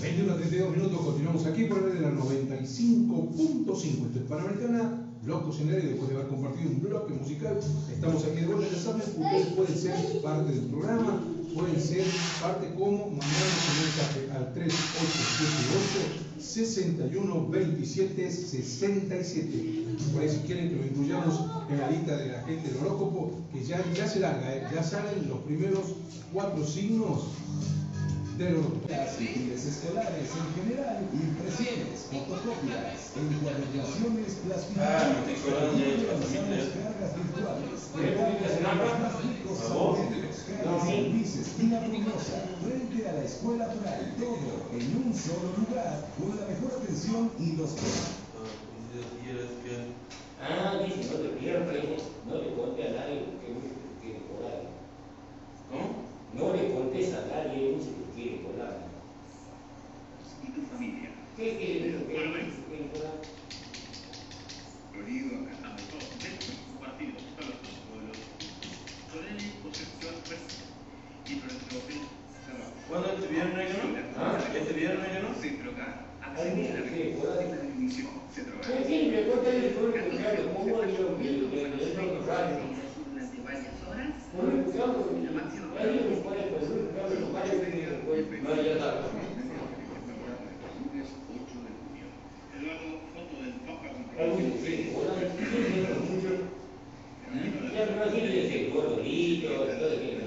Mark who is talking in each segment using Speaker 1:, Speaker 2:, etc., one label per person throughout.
Speaker 1: 21:32, continuamos aquí por el de la 95.5. Esto es Panamericana, Locos en el Aire. Después de haber compartido un bloque musical, estamos aquí de vuelta. Ya saben, ustedes pueden ser parte del programa, pueden ser parte como mandando un mensaje al 3878-612767. Por ahí si quieren que lo incluyamos en la lista de la gente del horóscopo, que ya se larga, ya salen los primeros 4 signos de los
Speaker 2: útiles escolares en general, impresiones, fotocopias, encuadernaciones, plastificaciones, cargas virtuales, más ricos servicios, esquina Brumosa, frente a la escuela Bray, todo en un solo lugar, con la mejor atención y los
Speaker 3: dice, no te pierdas, no le conté a nadie que quiere colar.
Speaker 4: ¿Cómo?
Speaker 3: No le contés a nadie que quiere colar.
Speaker 5: ¿Y tu familia?
Speaker 3: ¿Qué quiere colar?
Speaker 5: Lo digo a todos, partidos, todos los pueblos. Con él, posesión, y por el tropel,
Speaker 4: ¿Cuándo este viernes que no? ¿Este viernes que no?
Speaker 5: Centrocar. Accede a la esta definición. Centrocar.
Speaker 3: ¿Qué quiere? ¿Cuánto es el pueblo? ¿Cómo es lo que
Speaker 5: Durante varias horas.
Speaker 3: no lo escuchamos? La máxima. Alguien nos puede poner los locales que no haya dado.
Speaker 5: Lunes 8 de junio. Eduardo, foto del Papa con
Speaker 3: ya no tiene ese colorito, todo eso.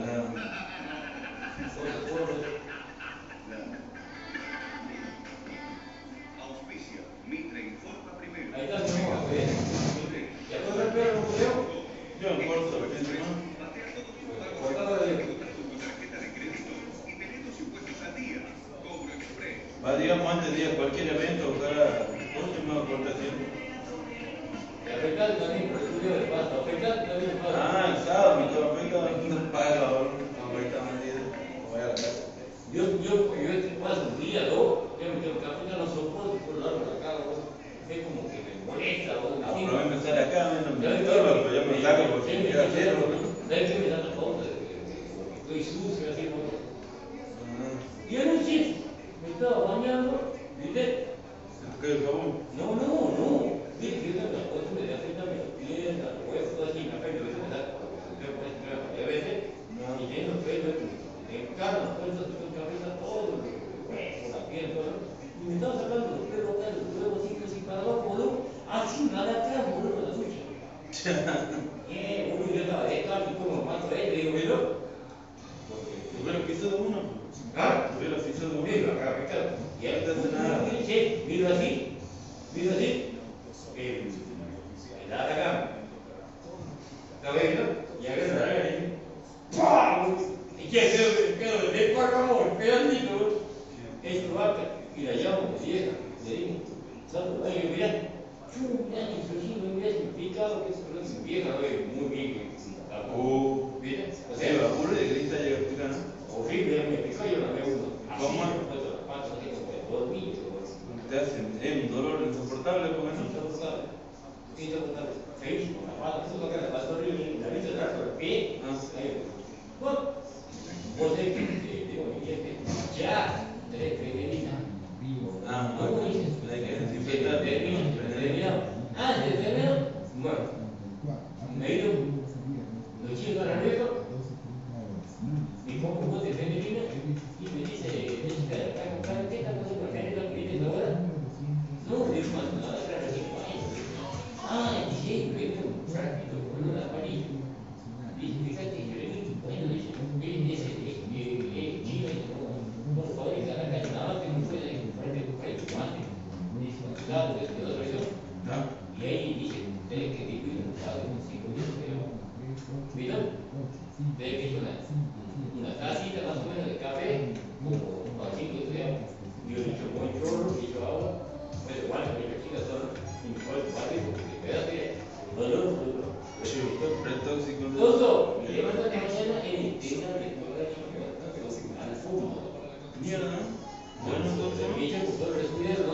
Speaker 5: Auspicio, Mitre informa primero.
Speaker 3: Ahí está, no, ¿ya puedo ver el museo?
Speaker 4: Yo en corto, ¿qué se llama?
Speaker 5: Tarjeta de crédito y tener tus impuestos al día. Cobro Express.
Speaker 4: Va, digamos, antes de ir a cualquier evento, buscar última aportación.
Speaker 3: Afectado también por el estudio de pasto, afectado también el pasto.
Speaker 4: Ah, el sábado, mi tormenta no paga ahora. No, ahorita vendido. Voy a la casa.
Speaker 3: Yo este paso un día, dos, que el café no lo soporto por lado de acá, es como que me molesta.
Speaker 4: Ah, pero voy a empezar acá, no me estorba, pero yo me saco porque me queda cierto.
Speaker 3: ¿Sabes qué me da la foto? Estoy sucio, así como. Y anoche me estaba bañando, ¿viste?
Speaker 4: ¿Se te cae el jabón?
Speaker 3: No. Dije que yo tengo la costumbre de afeitarme las piernas, los huesos, todo así, me afeito, a veces me da, y a veces, y tengo el pelo, me encarno, todo eso, tengo cabeza, todo, el hueso, la piel, todo, y me estaba sacando los pelos acá, los huevos así para abajo, ¿no? Así, nada acá, boludo, la ducha. Uno, yo estaba de acá, y como mato le digo, ¿velo?
Speaker 4: ¿Tuviera piso de uno?
Speaker 3: ¿Ah?
Speaker 4: ¿Tuviera piso de uno?
Speaker 3: Miro acá, pecado. Y ahí, miro así, la acá, cabello, y agarra la araña, ¡pum! Y que quedo de cuatro amor, pedacito, esto vaca, y la llamo de vieja, le digo, ¿sabes? Ay, mirá, mirá, picado, que es vieja, muy bien, ¿viste? O sea,
Speaker 4: la pura de grita llega a picar, ¿no?
Speaker 3: horrible, me picó yo la veo uno.
Speaker 4: ¿Cómo?
Speaker 3: Las patas así como de dormir.
Speaker 4: Te hacen un dolor insoportable, porque no.
Speaker 3: Insoportable. Feísimo, la pata, eso es lo que le pasó horrible. La vista atrás por el pie. Bueno, vos sabés que digo, mi jefe, ya, tres femeninas. ¿Cómo dices?
Speaker 4: Hay que desinfectar.
Speaker 3: Terminado. ¿Se terminó? Bueno, me he ido, los chicos a la vieja, y pongo un bote femenino, y me dice, ¿qué estás haciendo la femenina ahora? No, digo, no, era recién 40. Dice, veo un frasquito con un amarillo. Dice, fíjate, bueno, dice, ese chino, no fabrica acá en nada que no puede comprar el guante. Dice, claro, es de otra región. Y ahí dice, tenés que dividir un lado con 5 días, pero, ¿vieron? Tenés que ir una tacita más o menos de café, como para 5 estudiantes. Yo he dicho buen chorro, he dicho agua, pues igual, las chicas son, y me puedo tomar